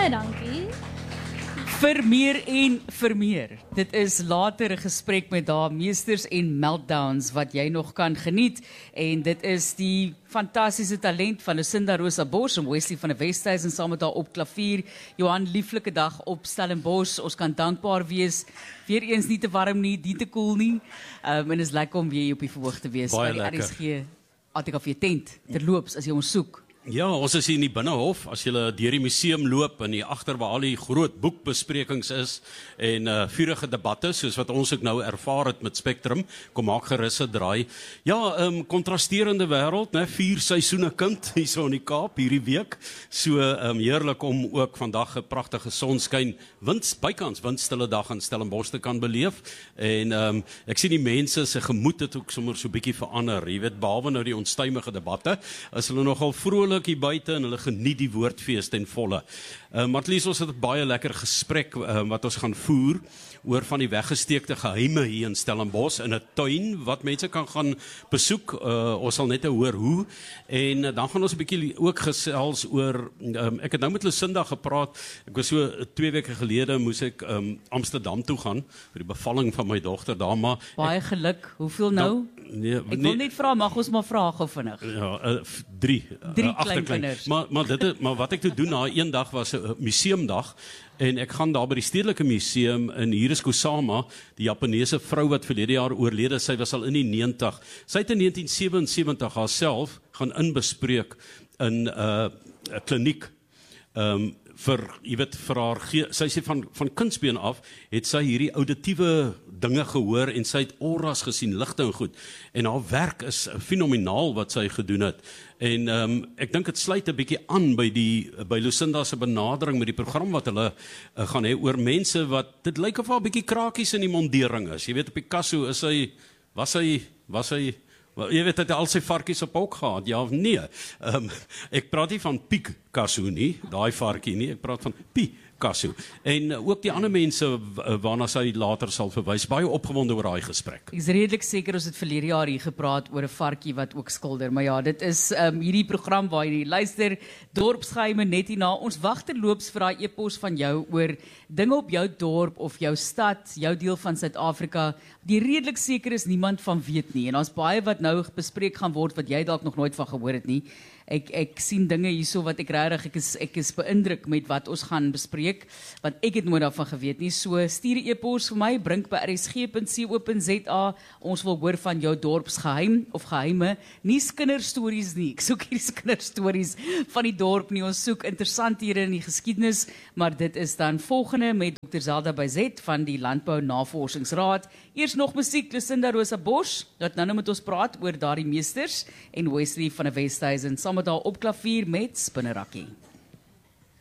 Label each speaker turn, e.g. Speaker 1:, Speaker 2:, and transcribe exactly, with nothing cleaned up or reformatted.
Speaker 1: Baie dankie.
Speaker 2: Vir meer en vir meer. Dit is later 'n gesprek met daar meesters en meltdowns wat jy nog kan geniet. En dit is die fantastiese talent van Lucinda Rosa Bosch en Wesley van der Westhuizen saam met haar op klavier. Johan, lieflike dag op Stellenbosch. Ons kan dankbaar wees. Weereens nie te warm nie, nie te koel nie. Um, en is lekker om weer hier op die verhoog te wees.
Speaker 3: Baie
Speaker 2: by die
Speaker 3: lekker.
Speaker 2: R S G A T K V tent terloops as jy ons soek.
Speaker 3: Ja, ons is hier in die Binnenhof, as jy deur die museum loop, en hier agter waar al die groot boekbesprekings is, en uh, vurige debatte, soos wat ons ook nou ervaar het met Spectrum, kom maak gerus 'n draai. Ja, um, kontrasterende wêreld, né, vier seisoene kind, hier so in die Kaap, hierdie week, so um, heerlik om ook vandag 'n pragtige sonskyn, wind, bykans windstille dag in Stellenbosch te kan beleef, en um, ek sien die mense se gemoed het ook sommer so bietjie verander, jy weet, behalwe nou die onstuimige debatte, is hulle nogal vrolik hier buite en hulle geniet die woordfees ten volle. Uh, maar at least ons het 'n baie lekker gesprek uh, wat ons gaan voer oor van die weggesteekte geheime hier in Stellenbosch in 'n tuin wat mense kan gaan besoek. Uh, ons sal net hoor hoe. En uh, dan gaan ons 'n bietjie ook gesels oor um, ek het nou met Lucinda gepraat. Ek was so uh, twee weke gelede moes ek um, Amsterdam toe gaan vir die bevalling van my dogter daar, maar
Speaker 2: Baie geluk. Hoeveel nou?
Speaker 3: Dan, nee,
Speaker 2: Ek wil
Speaker 3: nee,
Speaker 2: net vra, mag ons maar vra gou vinnig.
Speaker 3: Ja, uh, drie.
Speaker 2: Drie
Speaker 3: uh,
Speaker 2: kleinkinders.
Speaker 3: Maar, maar, dit, is- maar wat ek toe doen na een dag was 'n museumdag, en ek gaan daar by die Stedelike Museum in hier is Kusama, die Japaneese vrou wat verlede jaar oorlede, sy was al in die negentig. Sy het in negentien sewensewentig haarself gaan inbespreek in 'n uh, kliniek. Um, vir, jy weet, vir haar, sy sê van, van kindsbeen af, het sy hierdie auditiewe dinge gehoor, en sy het auras gesien, ligte en goed, en haar werk is fenomenaal wat sy gedoen het, en um, ek dink het sluit 'n bietjie aan by die, by Lucinda se benadering met die program wat hulle uh, gaan hê, oor mense wat, dit lyk of haar bietjie krakies in die mondering is, jy weet, op Picasso is hy, was hy, was hy, Well, jy weet, het hy al sy varkies op ook gehad, ja of nee? Um, ek praat nie van Picasso nie, daai varkie nie, ek praat van Picasso. En uh, ook die ander mense uh, waarna sy later sal verwys, baie opgewonde oor daai gesprek.
Speaker 2: Ek is redelik seker ons het verlede jaar hier gepraat oor 'n varkie wat ook skilder, maar ja, dit is um, hierdie program waar jy luister, dorpsgeheime net hierna. Ons wag terloops vir daai e-pos van jou oor dinge op jou dorp of jou stad, jou deel van Suid-Afrika, die redelik seker is niemand van weet nie. En daar's baie wat nou bespreek gaan word wat jy dalk nog nooit van gehoor het nie. Ek ek sien dinge hierso wat ek regtig ek is ek is beïndruk met wat ons gaan bespreek, want ek het nooit daarvan geweet nie. So stuur 'n e-pos vir my, brink by r s g punt co punt z a. Ons wil hoor van jou dorpsgeheim of geheime, nie kinderstories nie. Ek soek hier kinderstories van die dorp nie. Ons soek interessanthede in die geskiedenis, maar dit is dan volgende met dokter Zelda Bayzet van die Landbou Navorsingsraad. Eers nog musiek, Lucinda Rosa Bosch, wat nou nou met ons praat oor daardie meesters, en Wesley van der Westhuizen saam met haar op klavier met Spinnerakkie.